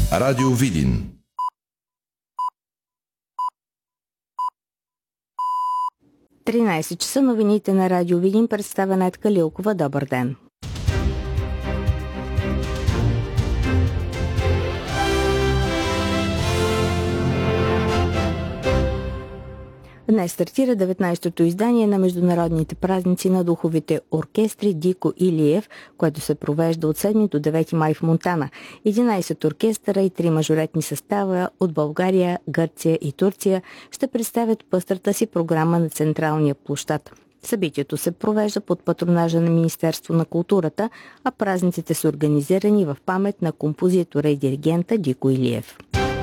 Радио Видин. В 13 часа новините на Радио Видин представя Нетка Лилкова. Добър ден! Днес стартира 19-то издание на международните празници на духовите оркестри Дико Илиев, което се провежда от 7 до 9 май в Монтана. 11 оркестъра и 3 мажоретни състава от България, Гърция и Турция ще представят пъстрата си програма на централния площад. Събитието се провежда под патронажа на Министерство на културата, а празниците са организирани в памет на композитора и диригента Дико Илиев.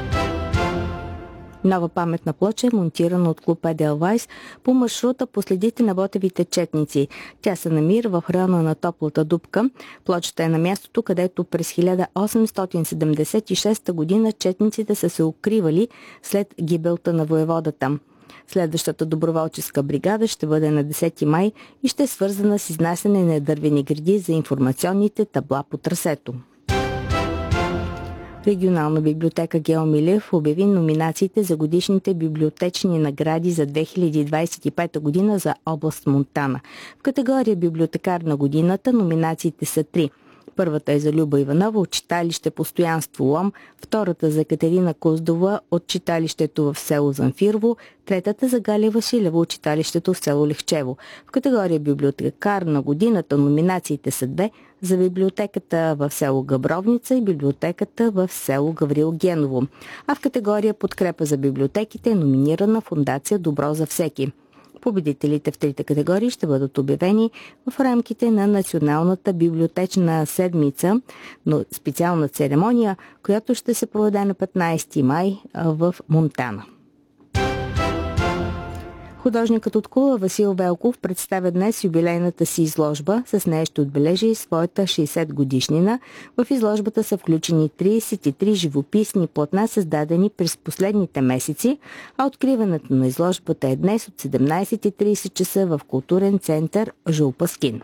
Нова паметна плоча е монтирана от клуб Еделвайс по маршрута по следите на Ботевите четници. Тя се намира в района на Топлата дупка. Плочата е на мястото, където през 1876 година четниците са се укривали след гибелта на воеводата. Следващата доброволческа бригада ще бъде на 10 май и ще е свързана с изнасяне на дървени гради за информационните табла по трасето. Регионална библиотека Гео Милев обяви номинациите за годишните библиотечни награди за 2025 година за област Монтана. В категория библиотекар на годината номинациите са 3. Първата е за Люба Иванова от читалище Постоянство Лом, втората за Катерина Коздова от читалището в село Замфирово, третата за Галя Василева от читалището в село Лехчево. В категория библиотекар на годината номинациите са 2 за библиотеката в село Габровница и библиотеката в село Гаврил Геново. А в категория подкрепа за библиотеките е номинирана фондация Добро за всеки. Победителите в трите категории ще бъдат обявени в рамките на Националната библиотечна седмица, но специална церемония, която ще се проведе на 15 май в Монтана. Художникът от Кула Васил Велков представя днес юбилейната си изложба. С нея ще отбележи своята 60 годишнина. В изложбата са включени 33 живописни платна, създадени през последните месеци, а откриването на изложбата е днес от 17:30 часа в културен център Жулпаскин.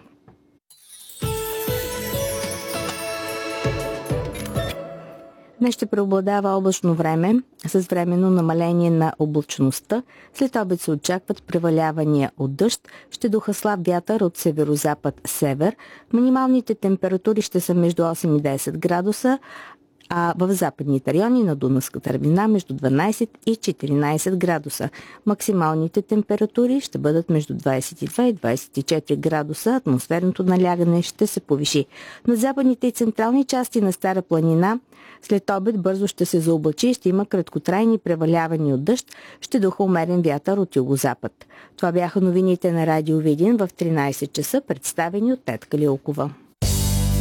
Днес ще преобладава облачно време с временно намаление на облачността. След обед се очакват превалявания от дъжд. Ще духа слаб вятър от северозапад-север. Минималните температури ще са между 8 и 10 градуса, а в западните райони на Дунавската равнина между 12 и 14 градуса. Максималните температури ще бъдат между 22 и 24 градуса. Атмосферното налягане ще се повиши. На западните и централни части на Стара планина след обед бързо ще се заоблачи и ще има краткотрайни превалявания от дъжд. Ще духа умерен вятър от югозапад. Това бяха новините на Радио Видин в 13 часа, представени от Нетка Лилкова.